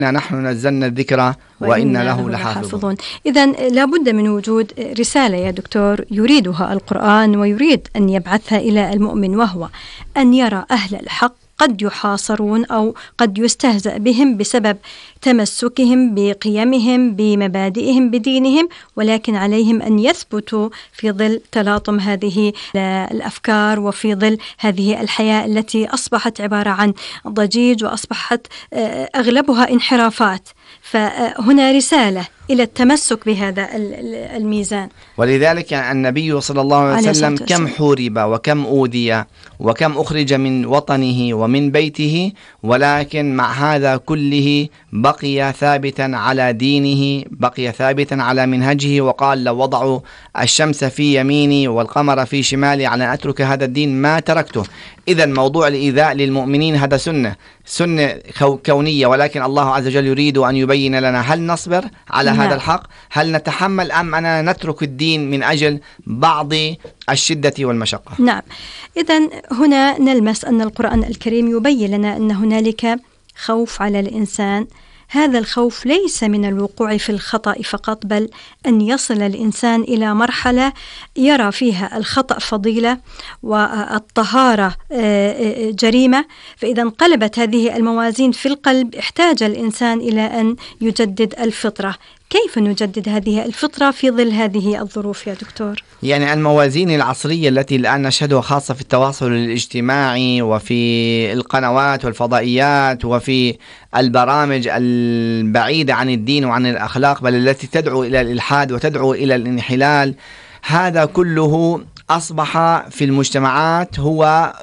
نحن نزلنا الذكر وإنا له لحافظون. إذن لابد من وجود رسالة يا دكتور يريدها القرآن ويريد أن يبعثها إلى المؤمن، وهو أن يرى أهل الحق قد يحاصرون أو قد يستهزأ بهم بسبب تمسكهم بقيمهم بمبادئهم بدينهم، ولكن عليهم أن يثبتوا في ظل تلاطم هذه الأفكار وفي ظل هذه الحياة التي أصبحت عبارة عن ضجيج وأصبحت أغلبها انحرافات. فهنا رسالة إلى التمسك بهذا الميزان. ولذلك النبي صلى الله عليه وسلم كم حورب وكم أوذي وكم أخرج من وطنه ومن بيته، ولكن مع هذا كله بقي ثابتا على دينه، بقي ثابتا على منهجه، وقال لو وضعوا الشمس في يميني والقمر في شمالي على أن أترك هذا الدين ما تركته. إذن موضوع الإيذاء للمؤمنين هذا سنة كونية، ولكن الله عز وجل يريد أن يبين لنا هل نصبر على هذا الحق، هل نتحمل أم أننا نترك الدين من أجل بعض الشدة والمشقة. نعم، إذن هنا نلمس أن القرآن الكريم يبين لنا أن هنالك خوف على الإنسان. هذا الخوف ليس من الوقوع في الخطأ فقط، بل أن يصل الإنسان إلى مرحلة يرى فيها الخطأ فضيلة والطهارة جريمة. فإذا انقلبت هذه الموازين في القلب احتاج الإنسان إلى أن يجدد الفطرة. كيف نجدد هذه الفطرة في ظل هذه الظروف يا دكتور؟ يعني الموازين العصرية التي الآن نشهدها خاصة في التواصل الاجتماعي وفي القنوات والفضائيات وفي البرامج البعيدة عن الدين وعن الأخلاق، بل التي تدعو إلى الإلحاد وتدعو إلى الانحلال، هذا كله أصبح في المجتمعات هو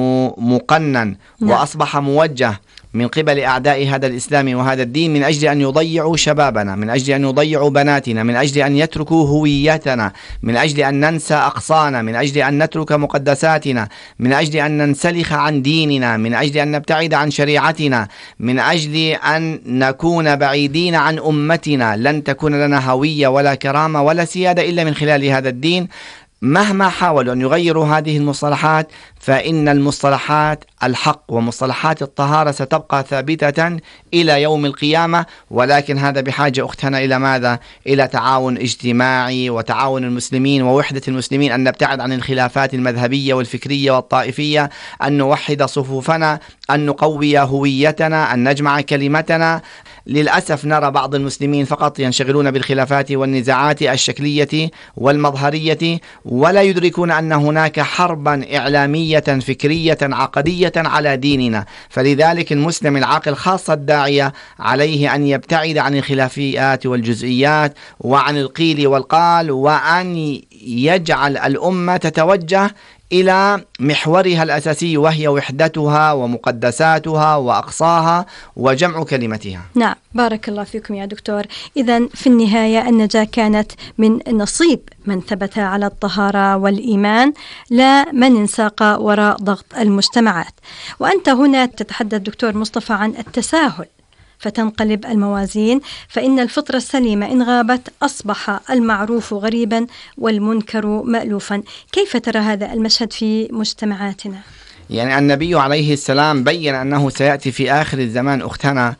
مقنن وأصبح موجه من قبل أعداء هذا الإسلام وهذا الدين من أجل أن يضيعوا شبابنا، من أجل أن يضيعوا بناتنا، من أجل أن يتركوا هويتنا، من أجل أن ننسى أقصانا، من أجل أن نترك مقدساتنا، من أجل أن ننسلخ عن ديننا، من أجل أن نبتعد عن شريعتنا، من أجل أن نكون بعيدين عن أمتنا. لن تكون لنا هوية ولا كرامة ولا سيادة إلا من خلال هذا الدين. مهما حاولوا أن يغيروا هذه المصطلحات فإن المصطلحات الحق ومصطلحات الطهارة ستبقى ثابتة إلى يوم القيامة، ولكن هذا بحاجة أختنا إلى ماذا؟ إلى تعاون اجتماعي وتعاون المسلمين ووحدة المسلمين، أن نبتعد عن الخلافات المذهبية والفكرية والطائفية، أن نوحد صفوفنا، أن نقوي هويتنا، أن نجمع كلمتنا. للأسف نرى بعض المسلمين فقط ينشغلون بالخلافات والنزاعات الشكلية والمظهرية، ولا يدركون أن هناك حربا إعلامية فكرية عقدية على ديننا. فلذلك المسلم العاقل خاصة الداعية عليه أن يبتعد عن الخلافيات والجزئيات وعن القيل والقال، وأن يجعل الأمة تتوجه إلى محورها الأساسي، وهي وحدتها ومقدساتها وأقصاها وجمع كلمتها. نعم، بارك الله فيكم يا دكتور. إذن في النهاية النجاة كانت من نصيب من ثبت على الطهارة والإيمان، لا من انساق وراء ضغط المجتمعات. وأنت هنا تتحدث دكتور مصطفى عن التساهل فتنقلب الموازين، فإن الفطرة السليمة إن غابت أصبح المعروف غريبا والمنكر مألوفا. كيف ترى هذا المشهد في مجتمعاتنا؟ يعني النبي عليه السلام بيّن أنه سيأتي في آخر الزمان أختنا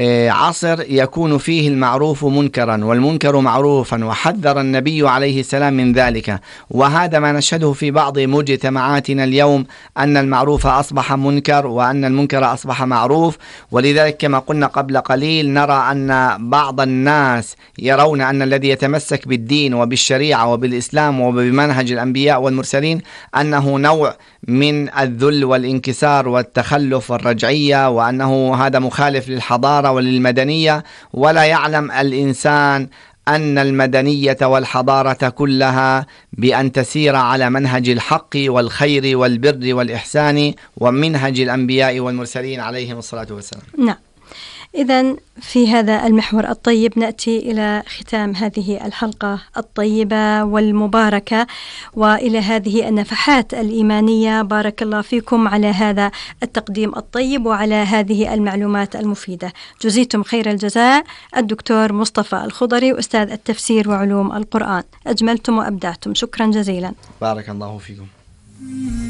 عصر يكون فيه المعروف منكرا والمنكر معروفا، وحذر النبي عليه السلام من ذلك. وهذا ما نشهده في بعض مجتمعاتنا اليوم، أن المعروف أصبح منكر وأن المنكر أصبح معروف. ولذلك كما قلنا قبل قليل نرى أن بعض الناس يرون أن الذي يتمسك بالدين وبالشريعة وبالإسلام وبمنهج الأنبياء والمرسلين أنه نوع من الذل والانكسار والتخلف والرجعية، وأنه هذا مخالف للحضارة وللمدنية. ولا يعلم الإنسان أن المدنية والحضارة كلها بأن تسير على منهج الحق والخير والبر والإحسان ومنهج الأنبياء والمرسلين عليهم الصلاة والسلام. نعم، إذن في هذا المحور الطيب نأتي إلى ختام هذه الحلقة الطيبة والمباركة وإلى هذه النفحات الإيمانية. بارك الله فيكم على هذا التقديم الطيب وعلى هذه المعلومات المفيدة. جزيتم خير الجزاء الدكتور مصطفى الخضري أستاذ التفسير وعلوم القرآن. أجملتم وأبدعتم، شكرا جزيلا. بارك الله فيكم.